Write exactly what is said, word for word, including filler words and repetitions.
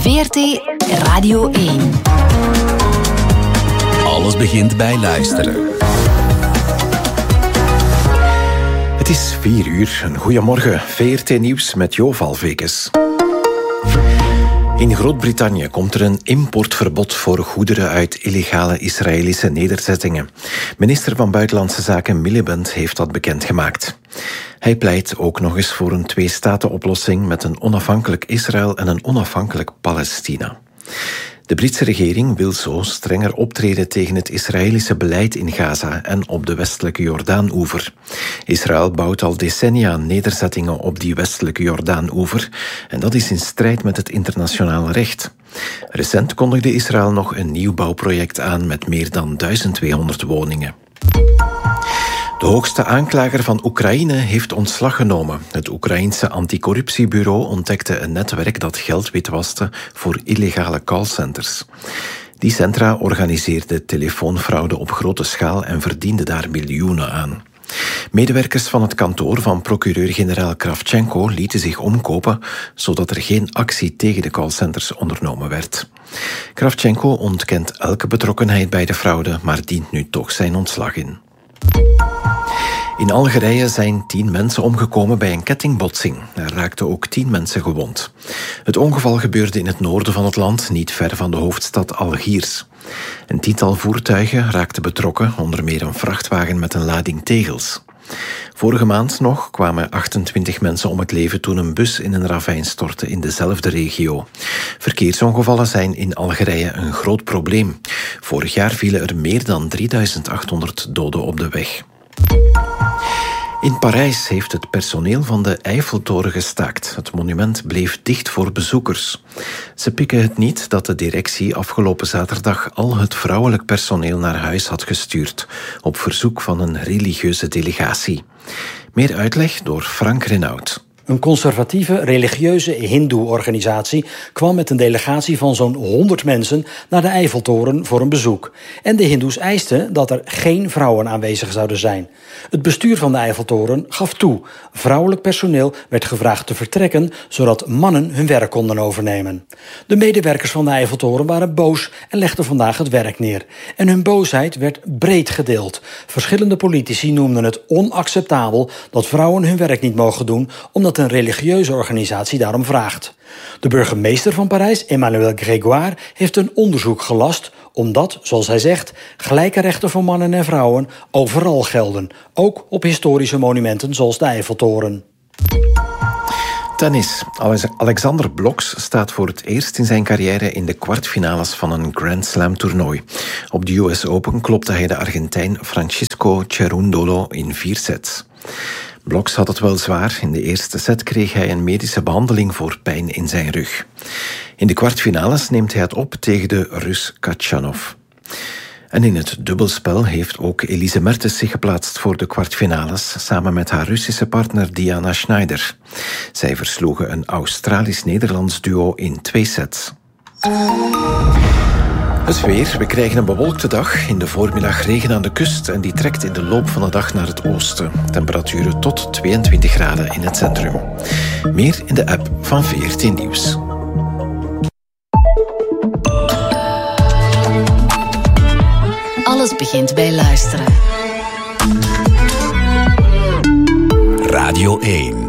V R T Radio één. Alles begint bij luisteren. Het is vier uur. Een goeiemorgen. V R T Nieuws met Jo Valvekes. In Groot-Brittannië komt er een importverbod voor goederen uit illegale Israëlische nederzettingen. Minister van Buitenlandse Zaken Miliband heeft dat bekendgemaakt. Hij pleit ook nog eens voor een twee-staten-oplossing met een onafhankelijk Israël en een onafhankelijk Palestina. De Britse regering wil zo strenger optreden tegen het Israëlische beleid in Gaza en op de westelijke Jordaan-oever. Israël bouwt al decennia nederzettingen op die westelijke Jordaan-oever en dat is in strijd met het internationale recht. Recent kondigde Israël nog een nieuw bouwproject aan met meer dan duizend tweehonderd woningen. De hoogste aanklager van Oekraïne heeft ontslag genomen. Het Oekraïense anticorruptiebureau ontdekte een netwerk dat geld witwaste voor illegale callcenters. Die centra organiseerden telefoonfraude op grote schaal en verdienden daar miljoenen aan. Medewerkers van het kantoor van procureur-generaal Kravchenko lieten zich omkopen, zodat er geen actie tegen de callcenters ondernomen werd. Kravchenko ontkent elke betrokkenheid bij de fraude, maar dient nu toch zijn ontslag in. In Algerije zijn tien mensen omgekomen bij een kettingbotsing. Er raakten ook tien mensen gewond. Het ongeval gebeurde in het noorden van het land, niet ver van de hoofdstad Algiers. Een tiental voertuigen raakten betrokken, onder meer een vrachtwagen met een lading tegels. Vorige maand nog kwamen achtentwintig mensen om het leven toen een bus in een ravijn stortte in dezelfde regio. Verkeersongevallen zijn in Algerije een groot probleem. Vorig jaar vielen er meer dan drieduizend achthonderd doden op de weg. In Parijs heeft het personeel van de Eiffeltoren gestaakt. Het monument bleef dicht voor bezoekers. Ze pikken het niet dat de directie afgelopen zaterdag al het vrouwelijk personeel naar huis had gestuurd, op verzoek van een religieuze delegatie. Meer uitleg door Frank Renaud. Een conservatieve, religieuze hindoe-organisatie kwam met een delegatie van zo'n honderd mensen naar de Eiffeltoren voor een bezoek. En de hindoes eisten dat er geen vrouwen aanwezig zouden zijn. Het bestuur van de Eiffeltoren gaf toe. Vrouwelijk personeel werd gevraagd te vertrekken, zodat mannen hun werk konden overnemen. De medewerkers van de Eiffeltoren waren boos en legden vandaag het werk neer. En hun boosheid werd breed gedeeld. Verschillende politici noemden het onacceptabel dat vrouwen hun werk niet mogen doen, omdat een religieuze organisatie daarom vraagt. De burgemeester van Parijs, Emmanuel Grégoire, heeft een onderzoek gelast omdat, zoals hij zegt, gelijke rechten voor mannen en vrouwen overal gelden, ook op historische monumenten zoals de Eiffeltoren. Tennis. Alexander Bloks staat voor het eerst in zijn carrière in de kwartfinales van een Grand Slam toernooi. Op de U S Open klopte hij de Argentijn Francisco Cerundolo in vier sets. Bloks had het wel zwaar. In de eerste set kreeg hij een medische behandeling voor pijn in zijn rug. In de kwartfinales neemt hij het op tegen de Rus Khachanov. En in het dubbelspel heeft ook Elise Mertens zich geplaatst voor de kwartfinales, samen met haar Russische partner Diana Schneider. Zij versloegen een Australisch-Nederlands duo in twee sets. Het weer. We krijgen een bewolkte dag. In de voormiddag regen aan de kust en die trekt in de loop van de dag naar het oosten. Temperaturen tot tweeëntwintig graden in het centrum. Meer in de app van V R T Nieuws. Alles begint bij luisteren. Radio één.